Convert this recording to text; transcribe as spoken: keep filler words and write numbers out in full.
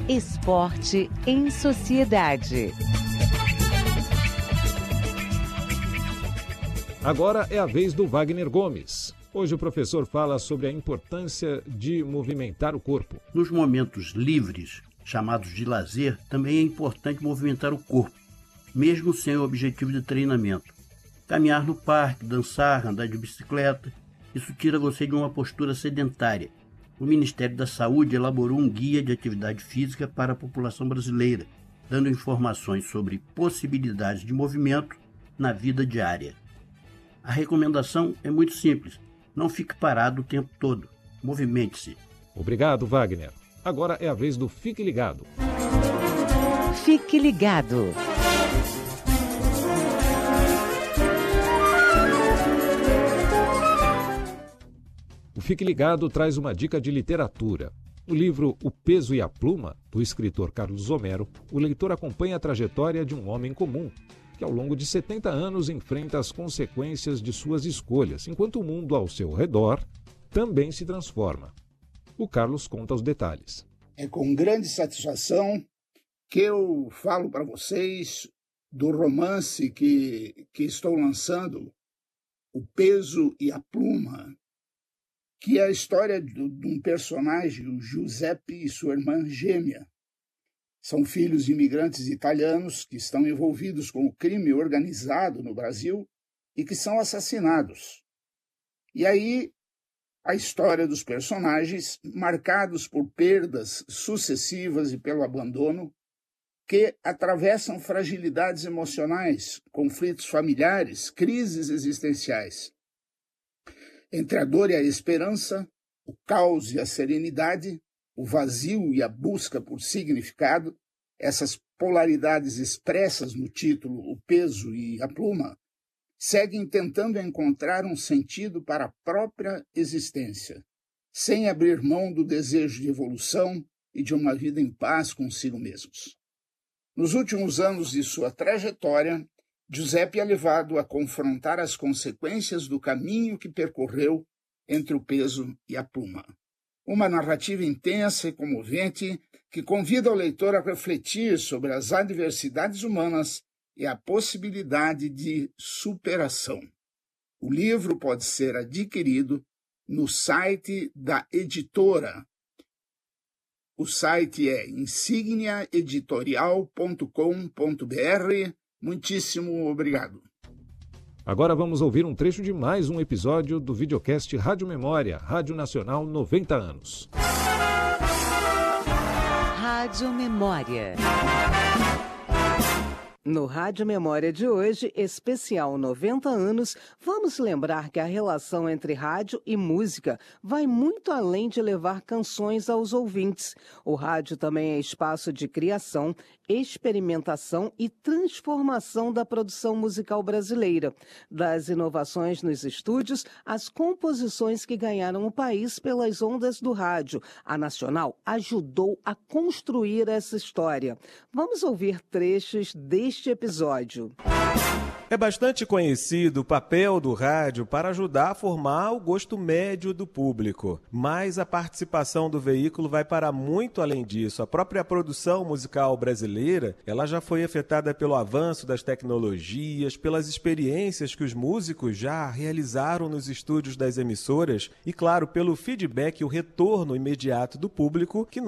Esporte em Sociedade. Agora é a vez do Wagner Gomes. Hoje o professor fala sobre a importância de movimentar o corpo. Nos momentos livres, chamados de lazer, também é importante movimentar o corpo, mesmo sem o objetivo de treinamento. Caminhar no parque, dançar, andar de bicicleta, isso tira você de uma postura sedentária. O Ministério da Saúde elaborou um guia de atividade física para a população brasileira, dando informações sobre possibilidades de movimento na vida diária. A recomendação é muito simples. Não fique parado o tempo todo. Movimente-se. Obrigado, Wagner. Agora é a vez do Fique Ligado. Fique Ligado. O Fique Ligado traz uma dica de literatura. No livro O Peso e a Pluma, do escritor Carlos Homero, o leitor acompanha a trajetória de um homem comum, que ao longo de setenta anos enfrenta as consequências de suas escolhas, enquanto o mundo ao seu redor também se transforma. O Carlos conta os detalhes. É com grande satisfação que eu falo para vocês do romance que, que estou lançando, O Peso e a Pluma, que é a história de um personagem, o Giuseppe e sua irmã gêmea. São filhos de imigrantes italianos que estão envolvidos com o crime organizado no Brasil e que são assassinados. E aí, a história dos personagens, marcados por perdas sucessivas e pelo abandono, que atravessam fragilidades emocionais, conflitos familiares, crises existenciais. Entre a dor e a esperança, o caos e a serenidade, o vazio e a busca por significado, essas polaridades expressas no título O Peso e a Pluma, seguem tentando encontrar um sentido para a própria existência, sem abrir mão do desejo de evolução e de uma vida em paz consigo mesmos. Nos últimos anos de sua trajetória, Giuseppe é levado a confrontar as consequências do caminho que percorreu entre o peso e a pluma. Uma narrativa intensa e comovente que convida o leitor a refletir sobre as adversidades humanas e a possibilidade de superação. O livro pode ser adquirido no site da editora. O site é insignia editorial ponto com ponto br. Muitíssimo obrigado. Agora vamos ouvir um trecho de mais um episódio do videocast Rádio Memória, Rádio Nacional noventa anos. Rádio Memória. No Rádio Memória de hoje, especial noventa anos, vamos lembrar que a relação entre rádio e música vai muito além de levar canções aos ouvintes. O rádio também é espaço de criação, experimentação e transformação da produção musical brasileira. Das inovações nos estúdios, às composições que ganharam o país pelas ondas do rádio. A Nacional ajudou a construir essa história. Vamos ouvir trechos deste este episódio. É bastante conhecido o papel do rádio para ajudar a formar o gosto médio do público, mas a participação do veículo vai para muito além disso. A própria produção musical brasileira, ela já foi afetada pelo avanço das tecnologias, pelas experiências que os músicos já realizaram nos estúdios das emissoras e, claro, pelo feedback e o retorno imediato do público que